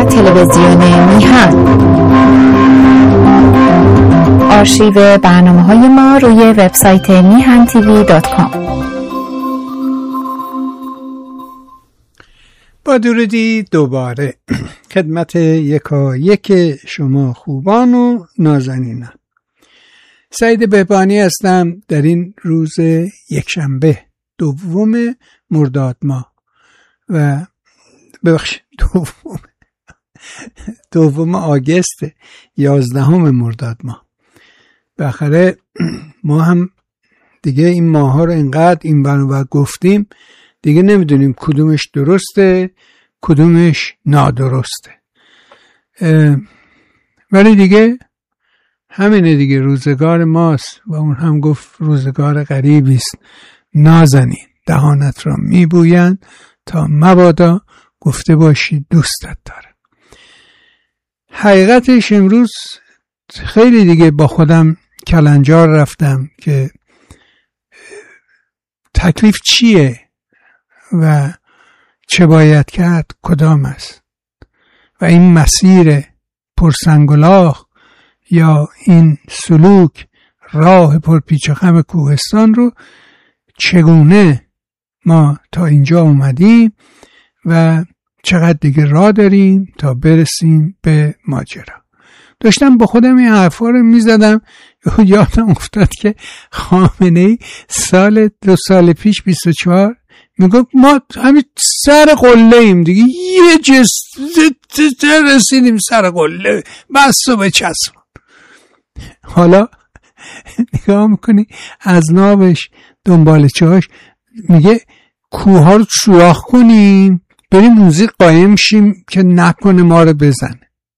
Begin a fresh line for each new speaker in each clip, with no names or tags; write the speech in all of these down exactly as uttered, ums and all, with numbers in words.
و تلویزیون میهن. آرشیو برنامه‌های ما روی وبسایت میهن تیوی دات کام.
با درودی دوباره خدمت یکا یک شما خوبان و نازنینان. سعید بهبانی هستم در این روز یکشنبه دوم مرداد ماه و ببخشید دوم دوم آگوست یازدهم مرداد ماه. بالاخره ما هم دیگه این ماه ها رو اینقدر این برنامه گفتیم دیگه نمیدونیم کدومش درسته کدومش نادرسته، ولی دیگه همینه دیگه، روزگار ماست و اون هم گفت روزگار غریبی است، نازنین دهانت را میبویند تا مبادا گفته باشی دوستت داره. حقیقتش امروز خیلی دیگه با خودم کلنجار رفتم که تکلیف چیه و چه باید کرد کدام است و این مسیر پرسنگلاخ یا این سلوک راه پرپیچ و خم کوهستان رو چگونه ما تا اینجا اومدیم و چقدر دیگه راه داریم تا برسیم به ماجرا. داشتم با خودم این حرفا رو میزدم، یادم افتاد که خامنه‌ای سال دو سال پیش بیست و چهار میگفت ما همین سر قله ایم دیگه، یه جست رسیدیم سر قله بس و بچسبون. حالا نگاه میکنی از نابش دنبال چهاش میگه کوه ها رو سوراخ کنیم بریم موزیک قایم شیم که نکنه ما رو بزنه.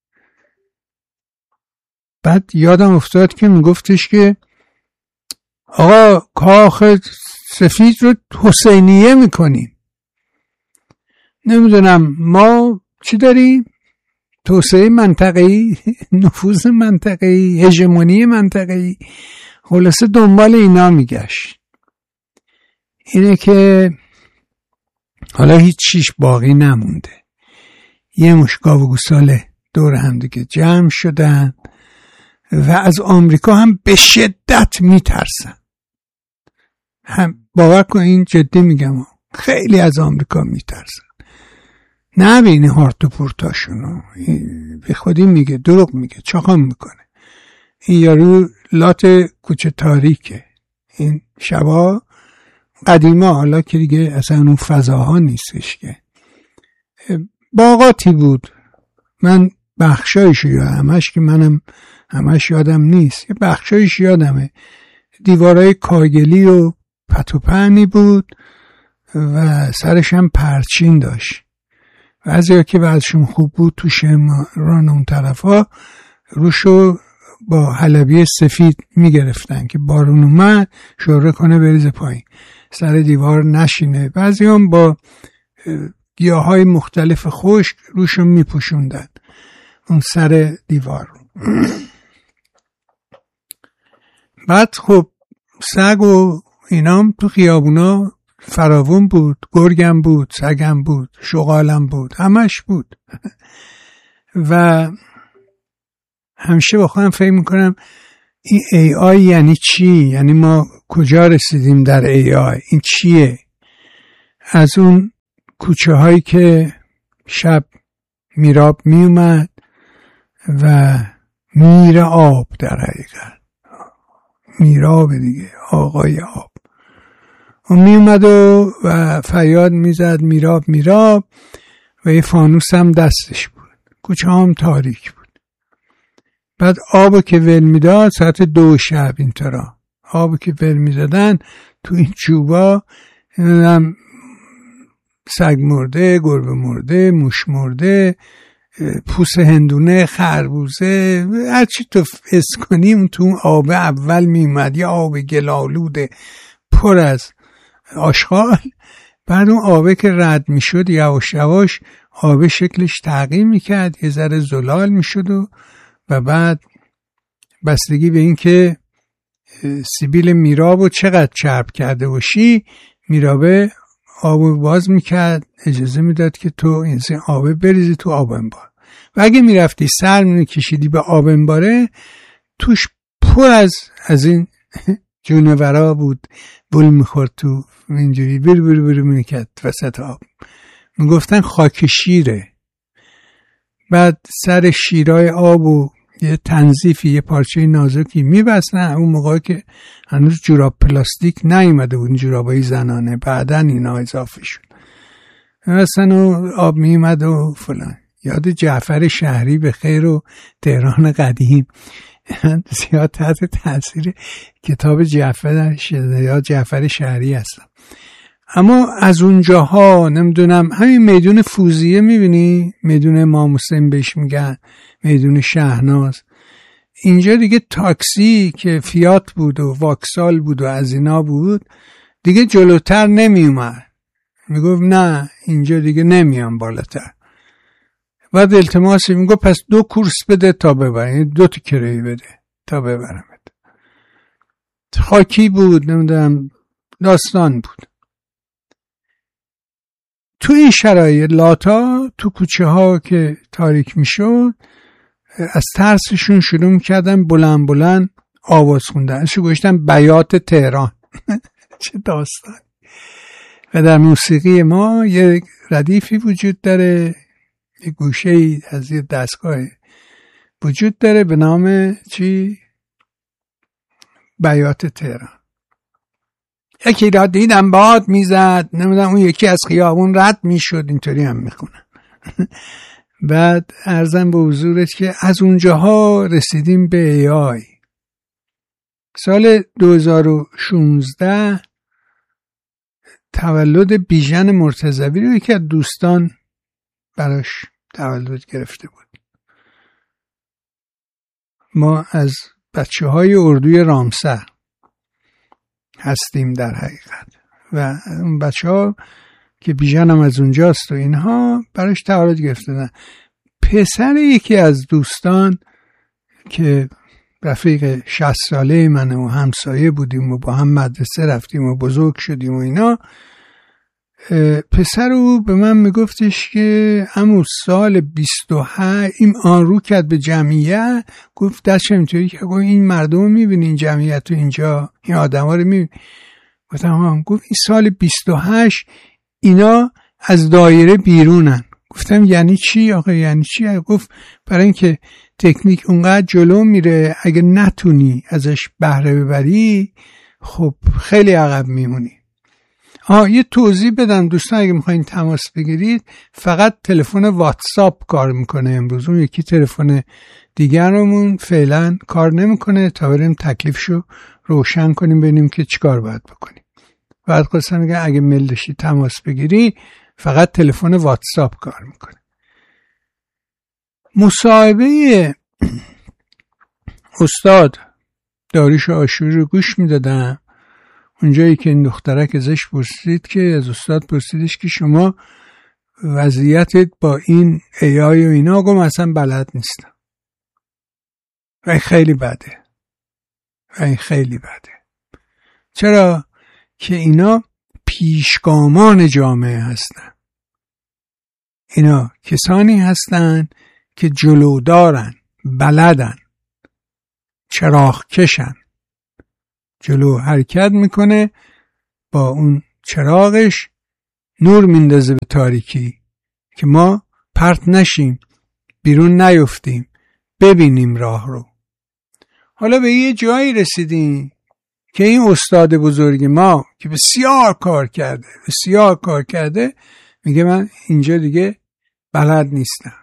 بعد یادم افتاد که میگفتش که آقا کاخ سفید رو حسینیه میکنیم، نمیدونم ما چی داریم، توسعه منطقه‌ای، نفوذ منطقه‌ای، هژمونی منطقه‌ای، خلاصه دنبال اینا میگشت. اینه که حالا هیچ چیش باقی نمونده، یه مش گاو و گوساله دور هم دیگه جمع شدن و از آمریکا هم به شدت میترسن. هم باور کن این جدی میگم، خیلی از آمریکا میترسن. نبینی هارت و پورتاشونو، به خودی میگه، دروغ میگه، چاقام میکنه. این یارو لات کوچه تاریکه. این شبا قدیما، حالا که دیگه اصلا اون فضاها نیستش، که باغاتی بود. من بخشایشو یا همش که منم همش یادم نیست، یه بخشایش یادمه، دیوارای کاگلی و پتوپنی بود و سرش هم پرچین داشت. بعضیا که بعدشون خوب بود تو شمران اون طرفا روشو با حلبی سفید میگرفتن که بارون اومد شوره کنه بریزه پایین، سر دیوار نشینه. بعضی هم با گیاهای مختلف خشک روشو میپوشوندن اون سر دیوار رو. بعد خب سگ و اینام تو خیابونا فراوون بود، گرگم بود، سگم بود، شغالم بود، همش بود. و همیشه با خودم فکر میکنم این ای آی یعنی چی؟ یعنی ما کجا رسیدیم در ای آی؟ این چیه؟ از اون کوچه هایی که شب میراب میومد و میره آب، در حقیقت میراب دیگه، آقای آب، و میومد و, و فریاد میزد میراب میراب و یه فانوس هم دستش بود، کوچه هم تاریک بود. بعد آب که ول میداد ساعت دو شب اینطورا آب که ول میزدن تو این چوبا، نمیدونم سگ مرده، گربه مرده، موش مرده، پوست هندونه، خربوزه، هرچی تو حس کنیم تو اون آب اول میومد. یه آب گلالوده پر از آشغال. بعد اون آبه که رد میشد یواش یواش آب شکلش تغییر میکرد، یه ذره زلال میشد و و بعد بستگی به این که سیبیل میرابو چقدر چرب کرده باشی، میرابه آبو باز میکرد، اجازه میداد که تو این آبه بریزی تو آب انبار. و اگه میرفتی سر میکشیدی به آب انباره توش پر از از این جونورا بود، بول میخورد تو اینجوری بیر بیر بیر میکرد وسط آب. میگفتن خاک شیره. بعد سر شیرای آب و یه تنظیفی یه پارچه نازکی میبستن. اون موقع که هنوز جوراب پلاستیک نیومده بود، جورابای زنانه، بعدن اینا اضافه شد. مثلا آب میومد و فلان. یاد جعفر شهری به خیر و تهران قدیم، زیاد تحت تاثیر کتاب جعفر شده یا جعفر شهری هستم. اما از اونجاها نمیدونم همین میدون فوزیه میبینی، میدون امام حسین بهش میگن، میدون شهناز، اینجا دیگه تاکسی که فیات بود و واکسال بود و از اینا بود دیگه جلوتر نمیومد. میگفت نه اینجا دیگه نمیام بالاتر. بعد التماسی میگفت پس دو کورس بده تا ببر، دو تا کرایه بده تا ببرمت. خاکی بود، نمیدونم داستان بود. تو این شرایط لاتا تو کوچه ها که تاریک میشد از ترسشون شروع میکردن بلند بلند آواز خوندن. اشو گوشتن بیات تهران. چه داستان. و در موسیقی ما یه ردیفی وجود داره، یه گوشه از یه دستگاه وجود داره به نام چی؟ بیات تهران. یکی را دیدم باد میزد، نمیدونم اون یکی از خیابون رد میشد، اینطوری هم میخونن. بعد عرضم به حضورت که از اونجاها رسیدیم به ای آی. سال دو هزار و شانزده تولد بیژن مرتضوی رو یکی از دوستان براش تولد گرفته بود. ما از بچه های اردوی رامسر هستیم در حقیقت و اون بچه ها که بیژن هم از اونجاست و اینها براش تولد گرفتن. پسر یکی از دوستان که رفیق شصت ساله منه و همسایه بودیم و با هم مدرسه رفتیم و بزرگ شدیم و اینا، پسر او به من میگفتش که همون سال بیست و هشت این آن رو کرد به جمعیت، گفت دست اینطوری که این مردم رو میبینی، این جمعیت رو اینجا، این آدم ها رو میبینی. گفتم هم. گفت این سال بیست و هشت اینا از دایره بیرونن. گفتم یعنی چی آقا، یعنی چی؟ گفت برای اینکه تکنیک اونقدر جلو میره اگه نتونی ازش بهره ببری خب خیلی عقب میمونی. آه یه توضیح بدم دوستان، اگه میخواین تماس بگیرید فقط تلفن واتساپ کار میکنه امروز، اون یکی تلفن دیگرمون فعلا کار نمیکنه تا بریم تکلیفشو روشن کنیم ببینیم که چیکار باید بکنیم. بعد خواستم میگم اگه میل داشتی تماس بگیری فقط تلفن واتساپ کار میکنه. مصاحبه استاد داریوش آشوری رو گوش میدادم، اونجایی که این دخترک ازش پرسید که از استاد پرسیدش که شما وضعیتت با این ای آی و اینا، گم اصلا بلد نیستم و این خیلی بده و این خیلی بده. چرا؟ که اینا پیشگامان جامعه هستن، اینا کسانی هستن که جلودارن، بلدن، چراغ کشن، جلو حرکت میکنه، با اون چراغش نور میندازه به تاریکی که ما پرت نشیم، بیرون نیفتیم، ببینیم راه رو. حالا به یه جایی رسیدیم که این استاد بزرگ ما که بسیار کار کرده بسیار کار کرده میگه من اینجا دیگه بلد نیستم.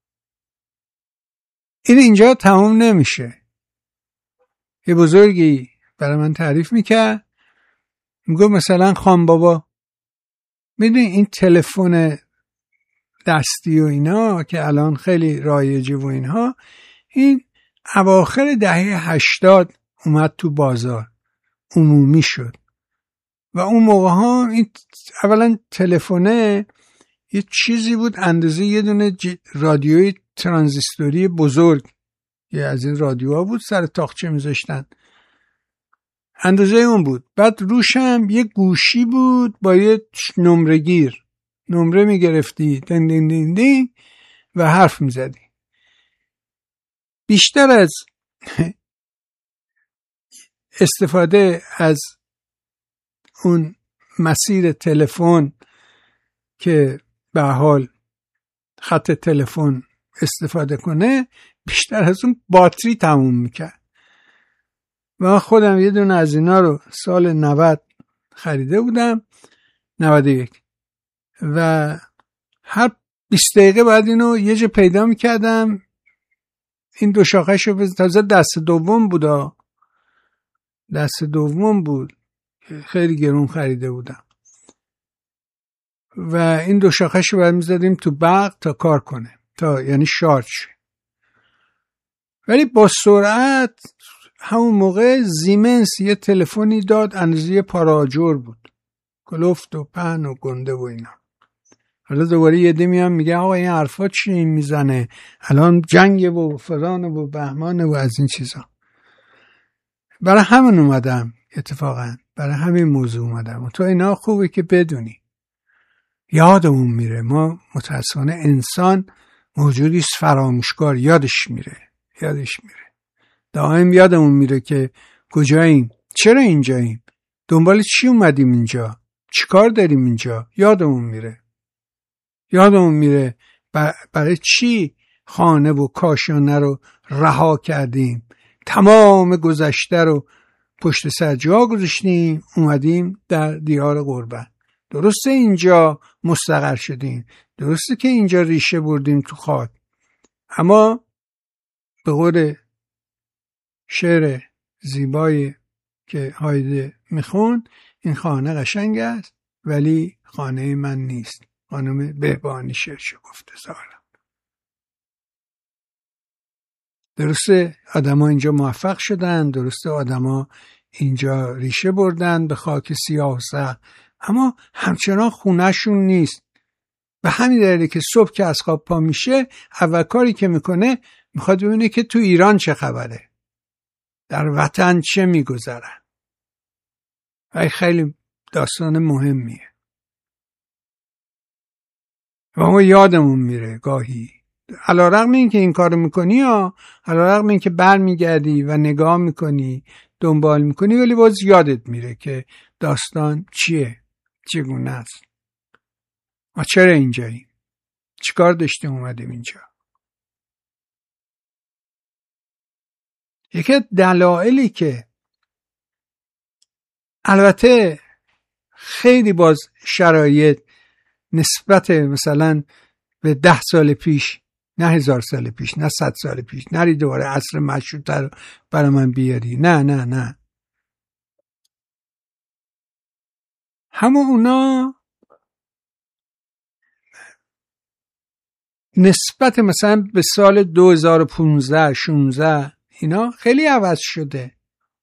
این اینجا تمام نمیشه. یه بزرگی برای من تعریف میکرد، میگه مثلا خان بابا میدونی این تلفن دستی و اینا که الان خیلی رایجه و اینها، این اواخر دهه هشتاد اومد تو بازار، عمومی شد و اون موقع ها این اولا تلفنه یه چیزی بود اندازه یه دونه رادیوی ترانزیستوری بزرگ، یه از این رادیوها بود سر تاقچه میذاشتن، اندازه اون بود. بعد روشم یه گوشی بود با یه نمره گیر، نمره میگرفتی دن دن دن دن و حرف میزدی. بیشتر از استفاده از اون مسیر تلفن که به حال خط تلفن استفاده کنه، بیشتر از اون باتری تموم میکرد. و خودم یه دونه از اینا رو سال نود خریده بودم، نود و یک، و هر بیست دقیقه بعد اینو یه جا پیدا میکردم. این دو شاخه‌ش رو تازه دست دوم بودا، دست دوم بود، خیلی گرون خریده بودم، و این دو شاخه‌ش رو باید میزدیم تو برق تا کار کنه، تا یعنی شارژ. ولی با سرعت همون موقع زیمنس یه تلفنی داد اندازه پاراجور بود، کلفت و پهن و گنده و اینا. حالا دوباره یه دی میام میگه آقا این حرفا چی این میزنه، الان جنگه و فلانه و بهمانه و از این چیزا. برای همین اومدم، اتفاقا برای همین موضوع اومدم. و تو اینا خوبه که بدونی، یادمون میره. ما متاسفانه انسان موجودی فراموشکار، یادش میره یادش میره دائم یادمون میره که کجاییم، چرا اینجاییم، دنبال چی اومدیم اینجا، چی کار داریم اینجا. یادمون میره یادمون میره برای چی خانه و کاشانه رو رها کردیم، تمام گذشته رو پشت سر جا گذاشتیم، اومدیم در دیار غربت. درسته اینجا مستقر شدیم، درسته که اینجا ریشه بردیم تو خاک، اما به قول شعر زیبایی که هایده میخون، این خانه قشنگ است ولی خانه من نیست. خانم بهبانی شعرشو گفته ظاهرا. درسته آدما اینجا موفق شدن، درسته آدما اینجا ریشه بردن به خاک سیاه و سخت، اما همچنان خونهشون نیست. به همین دلیله که صبح که از خواب پا میشه، اول کاری که میکنه میخواد ببینه که تو ایران چه خبره، در وطن چه میگذره. و خیلی داستان مهمیه و ما یادمون میره گاهی، علیرغم این که این کارو میکنی یا علیرغم این که بر میگردی و نگاه میکنی، دنبال میکنی، ولی باز یادت میره که داستان چیه، چگونه است، ما چرا اینجاییم، چیکار داشتیم اومدیم اینجا. یکی دلایلی که البته خیلی باز شرایط نسبت مثلا به ده سال پیش، نه هزار سال پیش، نه صد سال پیش، نری دوباره عصر مشروطه رو برای من بیاری، نه نه نه همه اونا نسبت مثلا به سال دو هزار و پانزده شانزده اینا خیلی عوض شده.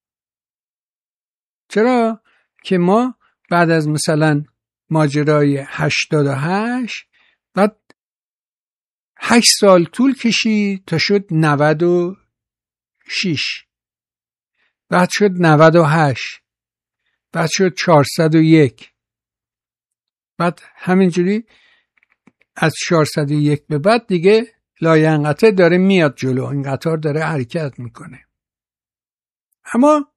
چرا؟ که ما بعد از مثلا ماجرای هشتاد و هشت بعد هشت سال طول کشید تا شد نود و شش، بعد شد نود و هشت، بعد شد چهارصد و یک، بعد همینجوری از چهارصد و یک به بعد دیگه لاینقطع داره میاد جلو، این قطار داره حرکت میکنه. اما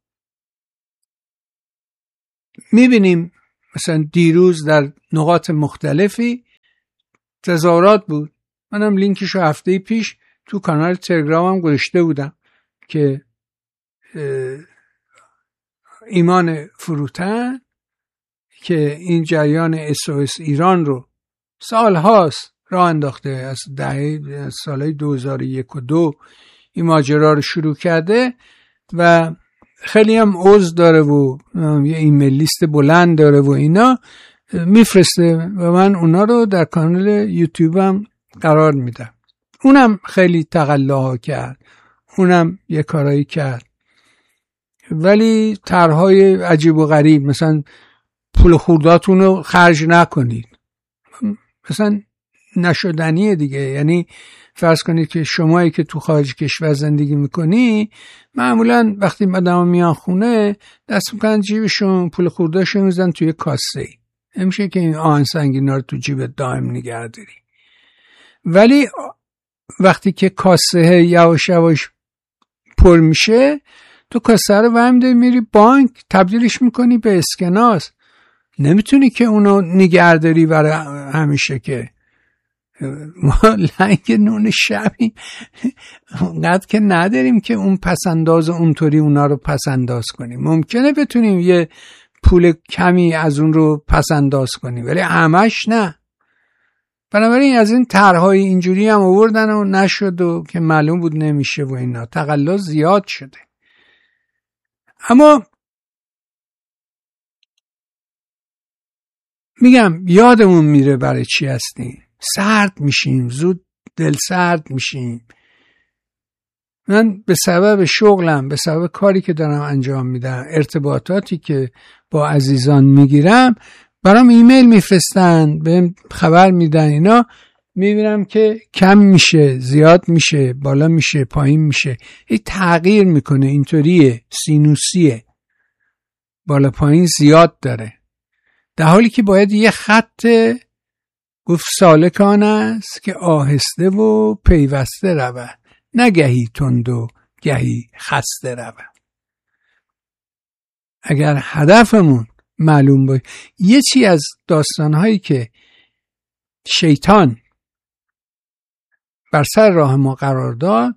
میبینیم مثلا دیروز در نقاط مختلفی تظاهرات بود. منم لینکشو هفته پیش تو کانال تلگرامم گذاشته بودم که ایمان فروتن که این جریان اس او اس ایران رو سال هاست راه انداخته، از دهه سالهای دو هزار و یک و دو این ماجرا رو شروع کرده و خیلی هم عضو داره و یه ایمیل لیست بلند داره و اینا میفرسته و من اونا رو در کانال یوتیوبم قرار میدم. اونم خیلی تقلاها کرد، اونم یه کارایی کرد، ولی طرحهای عجیب و غریب، مثلا پول خورداتون رو خرج نکنید، مثلا نشدنیه دیگه. یعنی فرض کنید که شمایی که تو خارج کشور زندگی میکنی، معمولا وقتی آدم میان خونه دست میکنن جیبشون، پول خورداشون میزن توی کاسه، نمیشه که این آهن سنگینا رو تو جیبت دائم نگه داری. ولی وقتی که کاسه یواش یواش پر میشه تو کاسه رو برمی‌داری میری بانک تبدیلش میکنی به اسکناس. نمیتونی که اونو نگهداری برای همیشه که. ما لنگ نون شبی اونقدر که نداریم که اون پسنداز اونطوری اونا رو پسنداز کنیم. ممکنه بتونیم یه پول کمی از اون رو پسنداز کنیم ولی همش نه. بنابراین از این طرحهای اینجوری هم آوردن و نشد و که معلوم بود نمیشه و اینا تقلا زیاد شده. اما میگم یادمون میره برای چی هستیم. سرد میشیم، زود دل سرد میشیم. من به سبب شغلم، به سبب کاری که دارم انجام میدم، ارتباطاتی که با عزیزان میگیرم، برام ایمیل میفرستن، بهم خبر میدن، اینا میبینم که کم میشه، زیاد میشه، بالا میشه، پایین میشه، این تغییر میکنه. اینطوریه، سینوسیه، بالا پایین زیاد داره، در حالی که باید یه خط گفت سالکان است که آهسته و پیوسته رود، نه گهی تند و گهی خسته رود. اگر هدفمون معلوم باشه، یه چی از داستانهایی که شیطان بر سر راه ما قرار داد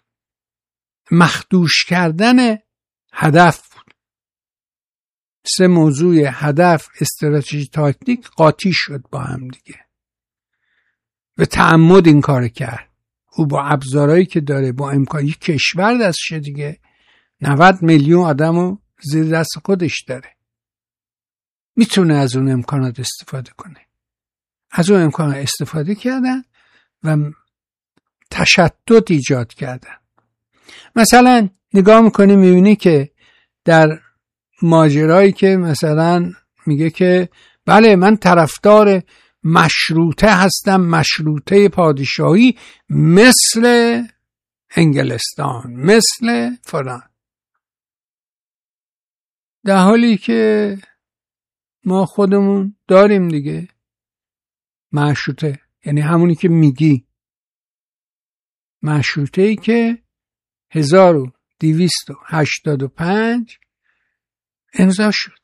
مخدوش کردن هدف بود. سه موضوع هدف، استراتژی، تاکتیک قاطی شد با هم دیگه. به تعمد این کار کرد. او با ابزارهایی که داره، با امکانی کشور دستشه دیگه، نود میلیون آدمو زیر دست خودش داره، میتونه از اون امکانات استفاده کنه. از اون امکانات استفاده کردن و تشتت ایجاد کردن. مثلا نگاه میکنی میبینی که در ماجرایی که مثلا میگه که بله من طرفدار مشروطه هستم، مشروطه پادشاهی مثل انگلستان، مثل فلان، در حالی که ما خودمون داریم دیگه مشروطه، یعنی همونی که میگی، مشروطه‌ای که هزار و دویست و هشتاد و پنج امضا شد،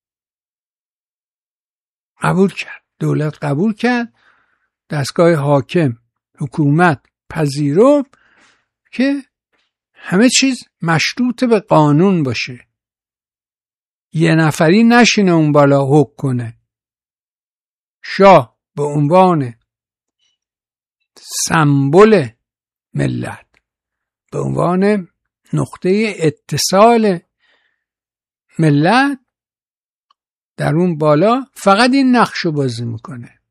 قبول کرد، دولت قبول کرد، دستگاه حاکم، حکومت پذیرفت که همه چیز مشروط به قانون باشه، یه نفری نشینه اون بالا حکم کنه. شاه به عنوان سمبل ملت، به عنوان نقطه اتصال ملت، در اون بالا فقط این نقشو بازی میکنه.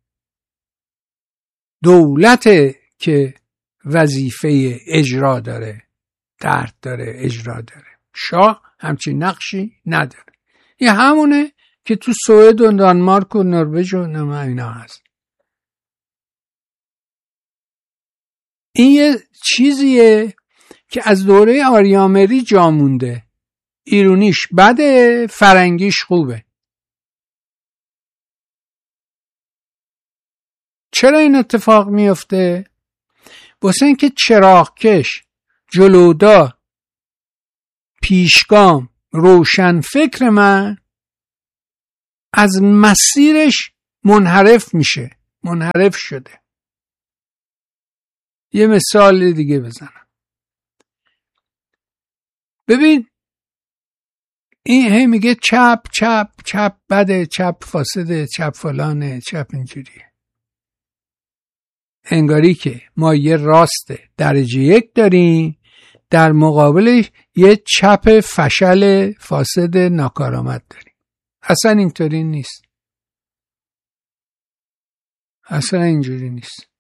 دولت که وظیفه اجرا داره، درد داره، اجرا داره. شاه همچین نقشی نداره. این همونه که تو سوئد و دانمارک و نروژ و نما اینا هست. این یه چیزیه که از دوره آریامری جا مونده. ایرونیش بده، فرنگیش خوبه. چرا این اتفاق میفته؟ واسه اینکه چراغکش، جلودا، پیشگام، روشن فکر من از مسیرش منحرف میشه، منحرف شده. یه مثال دیگه بزنم. ببین این هی میگه چپ چپ چپ بده، چپ فاسده، چپ فلانه، چپ اینجوریه. انگاری که ما یه راست درجه یک داریم، در مقابلش یه چپ فشل فاسد ناکارآمد داریم. اصلا اینطوری نیست. اصلا اینجوری نیست.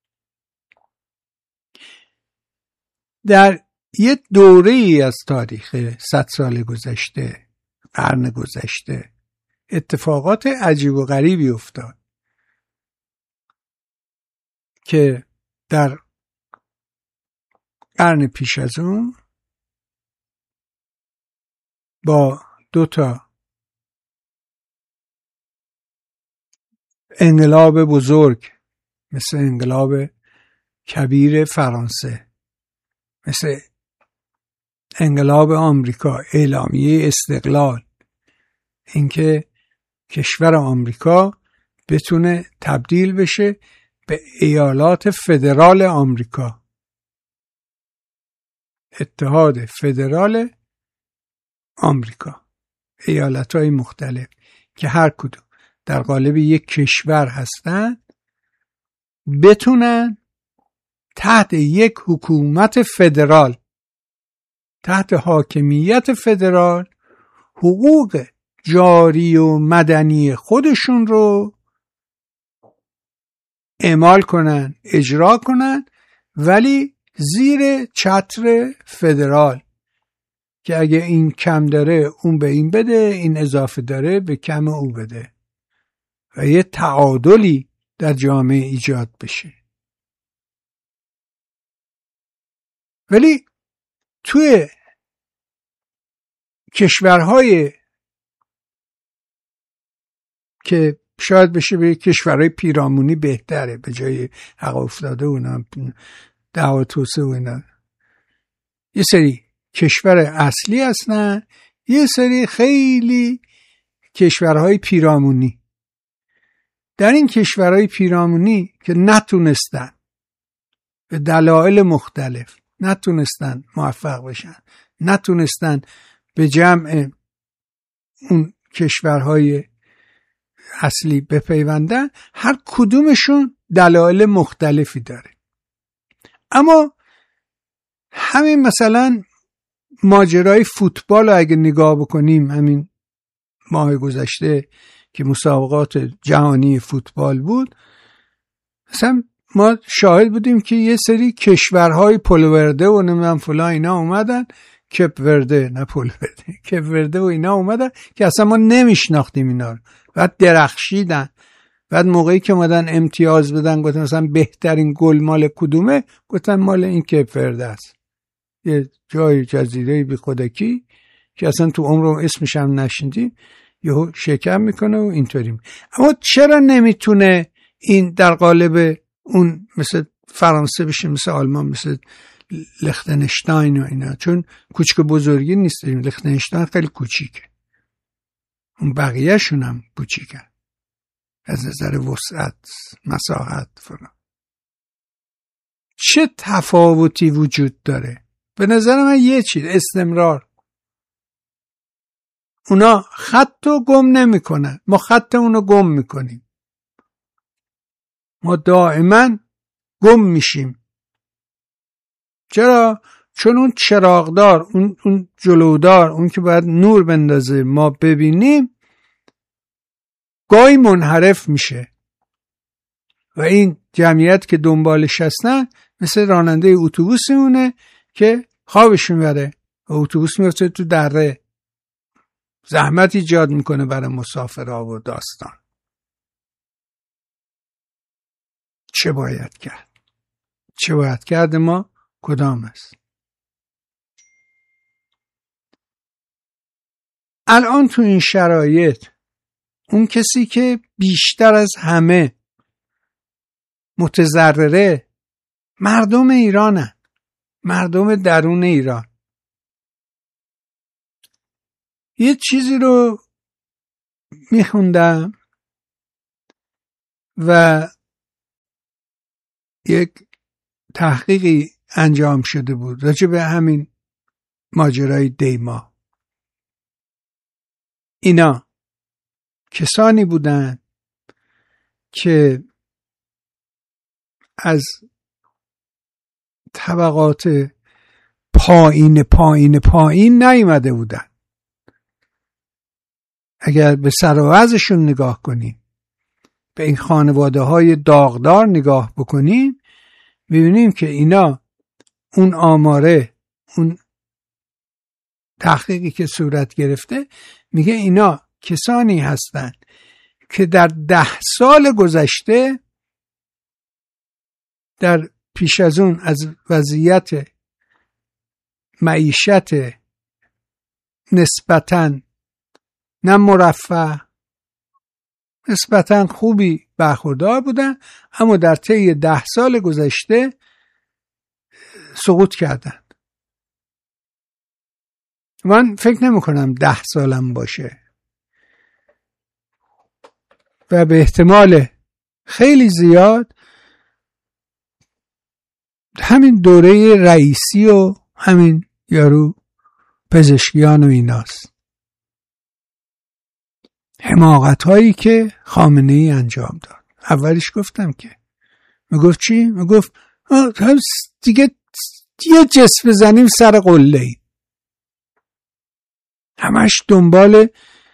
در یه دوره ای از تاریخ صد سال گذشته، قرن گذشته، اتفاقات عجیب و غریبی افتاد که در قرن پیش از اون با دو تا انقلاب بزرگ مثل انقلاب کبیر فرانسه، مثل انقلاب آمریکا، اعلامیه استقلال، اینکه کشور آمریکا بتونه تبدیل بشه به ایالات فدرال آمریکا، اتحاد فدرال آمریکا، ایالت‌های مختلف که هر کدوم در قالب یک کشور هستن بتونن تحت یک حکومت فدرال، تحت حاکمیت فدرال، حقوق جاری و مدنی خودشون رو اعمال کنن، اجرا کنن، ولی زیر چتر فدرال، که اگه این کم داره اون به این بده، این اضافه داره به کم او بده و یه تعادلی در جامعه ایجاد بشه. ولی توی کشورهای که شاید بشه به کشورهای پیرامونی بهتره به جای عقب افتاده اونا دعوا توسعه و اینا، یه سری کشور اصلی هستن، یه سری خیلی کشورهای پیرامونی. در این کشورهای پیرامونی که نتونستن به دلایل مختلف نتونستن موفق بشن، نتونستن به جمع اون کشورهای اصلی بپیوندن، هر کدومشون دلایل مختلفی داره. اما همین مثلا ماجرای فوتبال اگه نگاه بکنیم، همین ماه گذشته که مسابقات جهانی فوتبال بود، مثلا ما شاهد بودیم که یه سری کشورهای پولورده و نمیدونم فلان اینا اومدن، کپ ورده نه پولورده، کپ ورده و اینا اومدن که اصلا ما نمیشناختیم اینا رو، بعد درخشیدن. بعد موقعی که اومدن امتیاز بدن گفتن مثلا بهترین گل مال کدومه، گفتن مال این کپ ورده است، یه جای جزیره بی خودکی که اصلا تو عمرم اسمش هم نشنیدیم، یهو شکم میکنه و اینطوری. اما چرا نمیتونه این در قالب اون مثل فرانسه بشه، مثل آلمان، مثل لختنشتاین و اینا؟ چون کوچک بزرگی نیست، لختنشتاین خیلی کوچیکه، اون بقیه شون هم کوچیکه از نظر وسعت، مساحت فلان. چه تفاوتی وجود داره؟ به نظر من یه چیز، استمرار. اونا خطو گم نمی کنن، ما خط اونو گم میکنیم، ما دائما گم میشیم. چرا؟ چون اون چراغدار، اون, اون جلودار، اون که باید نور بندازه ما ببینیم، گاهی منحرف میشه و این جمعیت که دنبالش هستن مثل راننده اتوبوس مونه که خوابش میبره و اتوبوس میفته تو دره، زحمت ایجاد میکنه برای مسافرها و داستان. چه باید کرد؟ چه باید کرد؟ ما کدام است؟ الان تو این شرایط اون کسی که بیشتر از همه متضرره مردم ایرانن، مردم درون ایران. یه چیزی رو میخوندم و یک تحقیقی انجام شده بود راجع به همین ماجرای دیما. اینا کسانی بودن که از طبقات پایین پایین پایین نیامده بودن. اگر به سر و وضعشون نگاه کنیم، به این خانواده های داغدار نگاه بکنیم، میبینیم که اینا اون آماره، اون تحقیقی که صورت گرفته میگه اینا کسانی هستند که در ده سال گذشته در پیش از اون از وضعیت معیشت نسبتاً نه مرفه، نسبتاً خوبی برخوردار بودن، اما در طی ده سال گذشته سقوط کردن. من فکر نمی کنم ده سالم باشه و به احتمال خیلی زیاد همین دوره رئیسی و همین یارو پزشکیان و ایناست. حماقت هایی که خامنه ای انجام داد. اولش گفتم که میگفت چی؟ میگفت دیگه یه جسم بزنیم سر قله ای. همش دنبال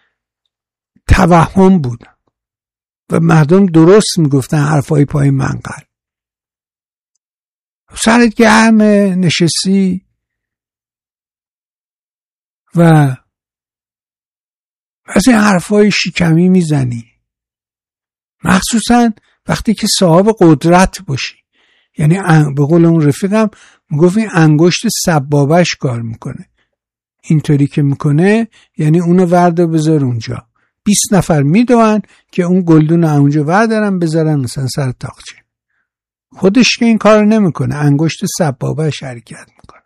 توهم بود و مردم درست میگفتن حرفای پای منقل. سرت گرمه نشستی و از این حرفای شکمی میزنی، مخصوصا وقتی که صاحب قدرت باشی. یعنی به قول اون رفیقم میگفت این انگشت سبابش کار میکنه. اینطوری که میکنه یعنی اونو ورده بذار اونجا، بیست نفر میدوان که اون گلدون اونجا وردارن بذارن مثلا سر تاقچه. خودش که این کار نمیکنه، انگشت سبابش حرکت میکنه.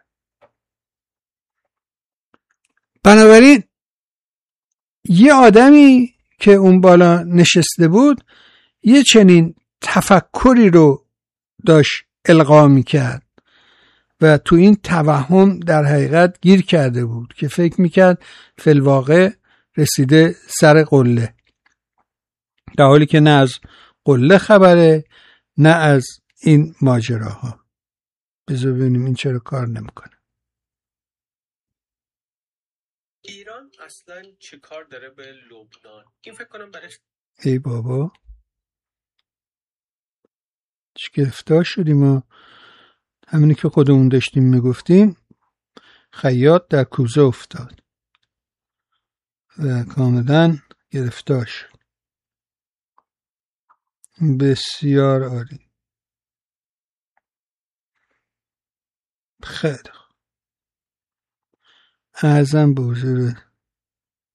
بنابراین یه آدمی که اون بالا نشسته بود یه چنین تفکری رو داشت القا میکرد و تو این توهم در حقیقت گیر کرده بود که فکر میکرد فی الواقع رسیده سر قله، در حالی که نه از قله خبره نه از این ماجراها. بذار ببینیم این چرا کار نمیکنه.
ایران اصلا چه کار داره به لبنان؟ این فکر کنم برش
ای بابا چه گرفتار شدیم ما. همینی که خودمون داشتیم میگفتیم، خیاط در کوزه افتاد و کاملا گرفتار شد. بسیار عالی. خیلی اعظم به حضور